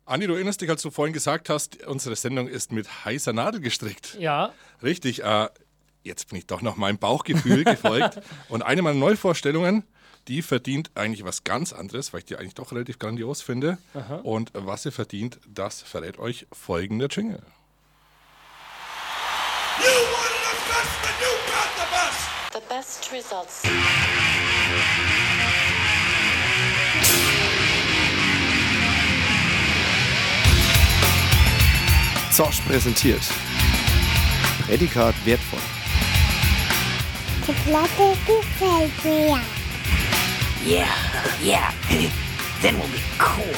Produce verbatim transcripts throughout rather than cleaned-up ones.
Andi, du erinnerst dich, als du vorhin gesagt hast, unsere Sendung ist mit heißer Nadel gestrickt. Ja. Richtig, äh, jetzt bin ich doch noch meinem Bauchgefühl gefolgt. Und eine meiner Neuvorstellungen, die verdient eigentlich was ganz anderes, weil ich die eigentlich doch relativ grandios finde. Aha. Und was sie verdient, das verrät euch folgender Jingle. You wanted the best and you got the best. The best results. Zosch präsentiert. Prädikat wertvoll. Die Platte gefällt mir. Yeah, yeah, that will be cool.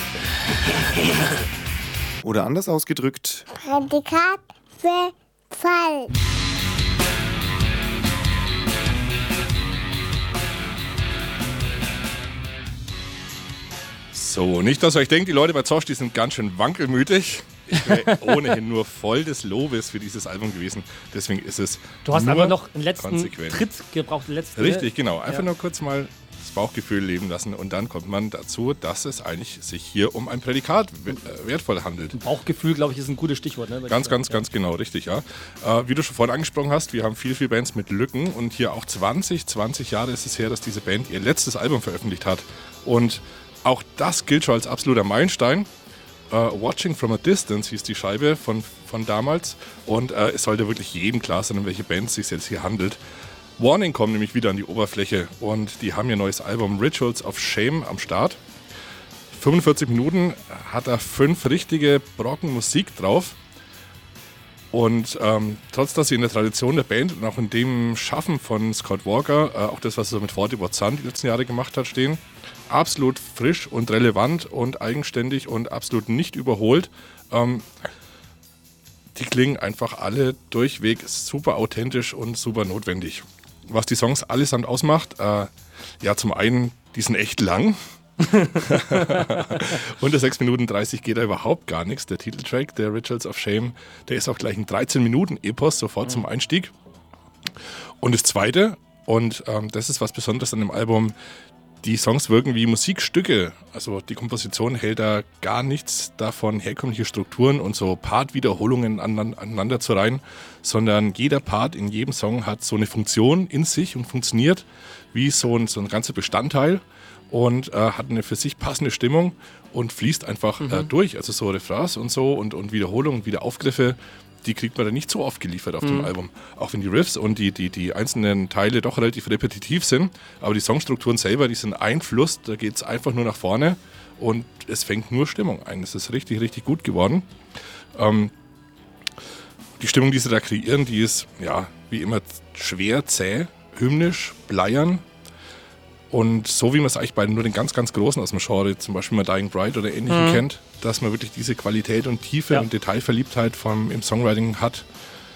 Oder anders ausgedrückt. Prädikat wertvoll. So, nicht, dass ihr euch denkt, die Leute bei Zosch, die sind ganz schön wankelmütig. Ich wäre ohnehin nur voll des Lobes für dieses Album gewesen. Deswegen ist es Du hast nur aber noch einen letzten konsequent. Tritt gebraucht. Den letzten, Richtig, genau. Einfach ja. nur kurz mal das Bauchgefühl leben lassen und dann kommt man dazu, dass es eigentlich sich hier um ein Prädikat wertvoll handelt. Bauchgefühl, glaube ich, ist ein gutes Stichwort. Ne? Ganz, ganz, ganz genau, richtig, ja. Äh, wie du schon vorhin angesprochen hast, wir haben viele, viele Bands mit Lücken und hier auch zwanzig, zwanzig Jahre ist es her, dass diese Band ihr letztes Album veröffentlicht hat. Und auch das gilt schon als absoluter Meilenstein. Uh, Watching from a Distance hieß die Scheibe von, von damals und uh, es sollte wirklich jedem klar sein, um welche Band es sich jetzt hier handelt. Warning kommt nämlich wieder an die Oberfläche und die haben ihr neues Album Rituals of Shame am Start. fünfundvierzig Minuten hat er fünf richtige Brocken Musik drauf und ähm, trotz, dass sie in der Tradition der Band und auch in dem Schaffen von Scott Walker, äh, auch das, was er mit forty Watt Sun die letzten Jahre gemacht hat, stehen, absolut frisch und relevant und eigenständig und absolut nicht überholt. Ähm, die klingen einfach alle durchweg super authentisch und super notwendig. Was die Songs allesamt ausmacht, äh, ja zum einen, die sind echt lang. Unter sechs Minuten dreißig geht da überhaupt gar nichts. Der Titeltrack, der Rituals of Shame, der ist auch gleich ein dreizehn Minuten Epos, sofort mhm. zum Einstieg. Und das Zweite, und ähm, das ist was Besonderes an dem Album, die Songs wirken wie Musikstücke. Also die Komposition hält da gar nichts davon, herkömmliche Strukturen und so Partwiederholungen aneinander zu reihen, sondern jeder Part in jedem Song hat so eine Funktion in sich und funktioniert wie so ein, so ein ganzer Bestandteil und äh, hat eine für sich passende Stimmung und fließt einfach mhm. äh, durch. Also so Refrains und so und, und Wiederholungen und Wiederaufgriffe, die kriegt man dann nicht so oft geliefert auf mhm. dem Album. Auch wenn die Riffs und die, die, die einzelnen Teile doch relativ repetitiv sind. Aber die Songstrukturen selber, die sind ein Fluss, da geht es einfach nur nach vorne und es fängt nur Stimmung ein. Es ist richtig, richtig gut geworden. Ähm, die Stimmung, die sie da kreieren, die ist ja wie immer schwer, zäh, hymnisch, bleiern. Und so wie man es eigentlich bei nur den ganz, ganz Großen aus dem Genre, zum Beispiel mal Dying Bride oder Ähnlichem, mhm. kennt, dass man wirklich diese Qualität und Tiefe ja. und Detailverliebtheit vom, im Songwriting hat.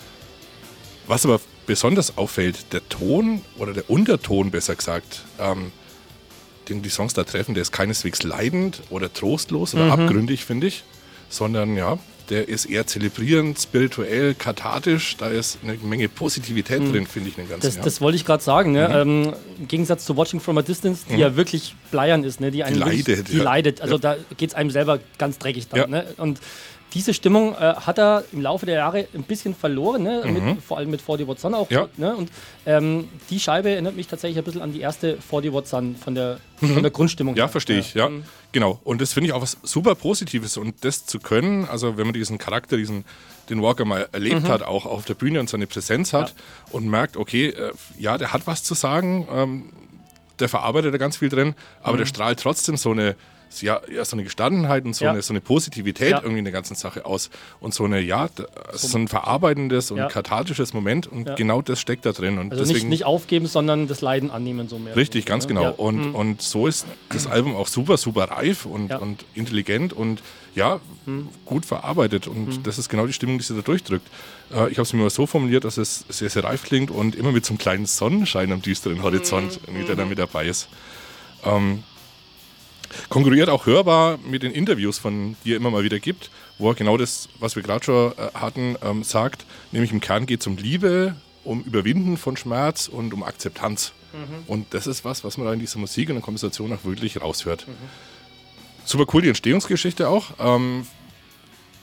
Was aber besonders auffällt, der Ton oder der Unterton, besser gesagt, ähm, den die Songs da treffen, der ist keineswegs leidend oder trostlos oder mhm. abgründig, finde ich, sondern ja, der ist eher zelebrierend, spirituell, kathartisch. Da ist eine Menge Positivität mhm. drin, finde ich, in den ganzen Das, Jahr. das wollte ich gerade sagen. Ne? Mhm. Ähm, Im Gegensatz zu Watching from a Distance, die mhm. ja wirklich bleiern ist. Ne? Die, einen die wirklich, leidet. Die ja. leidet. Also ja. da geht es einem selber ganz dreckig dann. Ja. Ne? Und diese Stimmung äh, hat er im Laufe der Jahre ein bisschen verloren, ne? Mhm. Mit, vor allem mit forty Watt Sun auch. Ja. Ne? Und ähm, die Scheibe erinnert mich tatsächlich ein bisschen an die erste forty Watt Sun von der, mhm. von der Grundstimmung. Ja, her. verstehe ich, ja. Mhm. Genau. Und das finde ich auch was super Positives. Und das zu können, also wenn man diesen Charakter, diesen den Walker mal erlebt mhm. hat, auch auf der Bühne und seine Präsenz hat ja. und merkt, okay, äh, ja, der hat was zu sagen, ähm, der verarbeitet da ganz viel drin, aber mhm. der strahlt trotzdem so eine Ja, ja, so eine Gestandenheit und so, ja. eine, so eine Positivität ja. irgendwie in der ganzen Sache aus. Und so eine, ja, so ein verarbeitendes und ja. kathartisches Moment. Und ja. genau das steckt da drin. Und also deswegen, nicht, nicht aufgeben, sondern das Leiden annehmen. So mehr. Richtig, ganz genau. Ja. Und, mhm. und so ist das Album auch super, super reif und, ja. und intelligent und ja, mhm. gut verarbeitet. Und mhm. das ist genau die Stimmung, die sie da durchdrückt. Äh, ich habe es mir mal so formuliert, dass es sehr, sehr reif klingt und immer mit so einem kleinen Sonnenschein am düsteren Horizont, mhm. der da mit dabei ist. Ähm, Konkurriert auch hörbar mit den Interviews, von die er immer mal wieder gibt, wo er genau das, was wir gerade schon äh, hatten, ähm, sagt, nämlich im Kern geht es um Liebe, um Überwinden von Schmerz und um Akzeptanz. Mhm. Und das ist was, was man da in dieser Musik und in der Komposition auch wirklich raushört. Mhm. Super cool, die Entstehungsgeschichte auch. Ähm,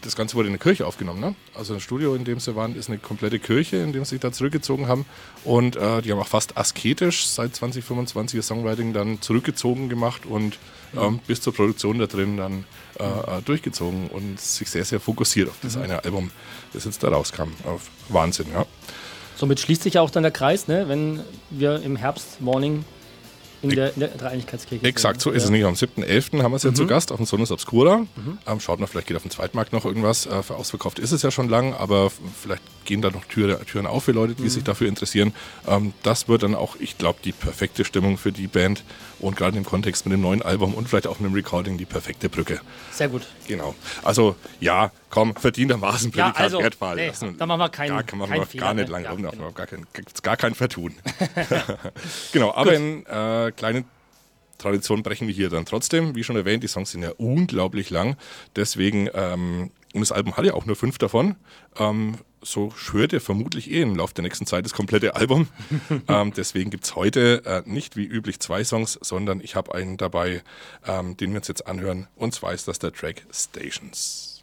das Ganze wurde in der Kirche aufgenommen. Ne? Also ein Studio, in dem sie waren, ist eine komplette Kirche, in dem sie sich da zurückgezogen haben. Und äh, die haben auch fast asketisch seit zwanzig fünfundzwanzig ihr Songwriting dann zurückgezogen gemacht und ähm, bis zur Produktion da drin dann äh, durchgezogen und sich sehr, sehr fokussiert auf das eine Album, das jetzt da rauskam. Auf Wahnsinn, ja. Somit schließt sich ja auch dann der Kreis, ne? Wenn wir im Herbst Morning in der, in der Dreieinigkeitskirche Exakt, so sind. ist es nicht. Am siebten elften haben wir es ja Mhm. zu Gast auf dem Sonus Obscura. Mhm. Ähm, schaut mal, vielleicht geht auf dem Zweitmarkt noch irgendwas. Äh, für ausverkauft ist es ja schon lang, aber f- vielleicht gehen da noch Türe, Türen auf für Leute, die Mhm. sich dafür interessieren. Ähm, das wird dann auch, ich glaube, die perfekte Stimmung für die Band und gerade im Kontext mit dem neuen Album und vielleicht auch mit dem Recording die perfekte Brücke. Sehr gut. Genau. Also, ja, komm, verdientermaßen Ja, Prädikat also, wertfall. nee, Das da machen wir keinen- gar, kann man keinen gar Fehler, nicht ne? lang Ja, rumlaufen, genau. gar kein, gibt's gar kein Vertun. Genau, aber in äh, kleinen Tradition brechen wir hier dann trotzdem. Wie schon erwähnt, die Songs sind ja unglaublich lang. Deswegen, ähm, und das Album hat ja auch nur fünf davon. Ähm, so hört ihr vermutlich eh im Laufe der nächsten Zeit das komplette Album. ähm, deswegen gibt es heute äh, nicht wie üblich zwei Songs, sondern ich habe einen dabei, ähm, den wir uns jetzt anhören. Und zwar ist das der Track Stations.